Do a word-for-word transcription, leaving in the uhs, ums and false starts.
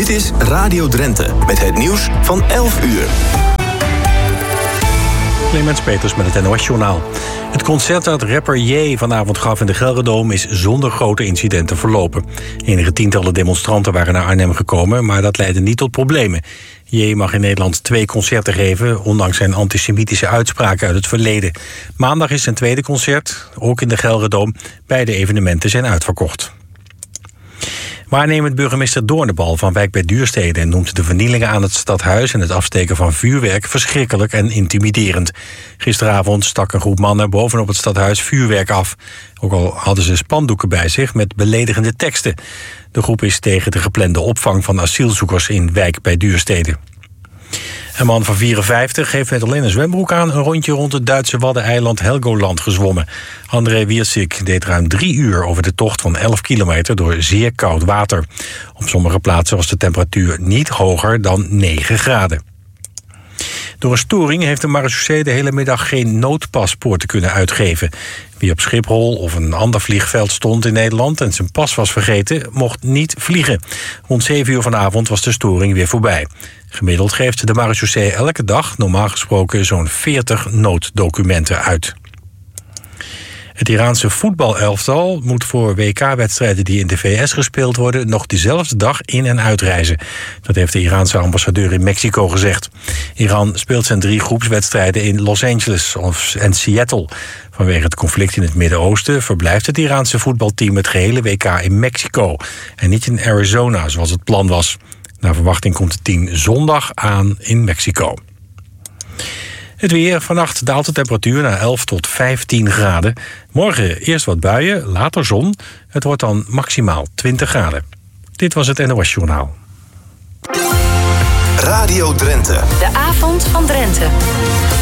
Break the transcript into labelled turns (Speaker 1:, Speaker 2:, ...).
Speaker 1: Dit is Radio Drenthe met het nieuws van elf uur.
Speaker 2: Clemens Peters met het N O S-journaal. Het concert dat rapper J vanavond gaf in de Gelredome is zonder grote incidenten verlopen. Enige tientallen demonstranten waren naar Arnhem gekomen, maar dat leidde niet tot problemen. J mag in Nederland twee concerten geven, ondanks zijn antisemitische uitspraken uit het verleden. Maandag is zijn tweede concert, ook in de Gelredome. Beide evenementen zijn uitverkocht. Waarnemend burgemeester Doornbal van Wijk bij Duurstede noemt de vernielingen aan het stadhuis en het afsteken van vuurwerk verschrikkelijk en intimiderend. Gisteravond stak een groep mannen bovenop het stadhuis vuurwerk af. Ook al hadden ze spandoeken bij zich met beledigende teksten. De groep is tegen de geplande opvang van asielzoekers in Wijk bij Duurstede. Een man van vierenvijftig heeft met alleen een zwembroek aan een rondje rond het Duitse waddeneiland Helgoland gezwommen. André Wiersik deed ruim drie uur over de tocht van elf kilometer door zeer koud water. Op sommige plaatsen was de temperatuur niet hoger dan negen graden. Door een storing heeft de marechaussee de hele middag geen noodpaspoorten kunnen uitgeven. Wie op Schiphol of een ander vliegveld stond in Nederland en zijn pas was vergeten, mocht niet vliegen. Rond zeven uur vanavond was de storing weer voorbij. Gemiddeld geeft de marechaussee elke dag normaal gesproken zo'n veertig nooddocumenten uit. Het Iraanse voetbalelftal moet voor W K-wedstrijden die in de V S gespeeld worden nog diezelfde dag in- en uitreizen. Dat heeft de Iraanse ambassadeur in Mexico gezegd. Iran speelt zijn drie groepswedstrijden in Los Angeles en Seattle. Vanwege het conflict in het Midden-Oosten verblijft het Iraanse voetbalteam het gehele W K in Mexico en niet in Arizona zoals het plan was. Naar verwachting komt het team zondag aan in Mexico. Het weer. Vannacht daalt de temperatuur naar elf tot vijftien graden. Morgen eerst wat buien, later zon. Het wordt dan maximaal twintig graden. Dit was het N O S-journaal.
Speaker 1: Radio Drenthe.
Speaker 3: De avond van Drenthe.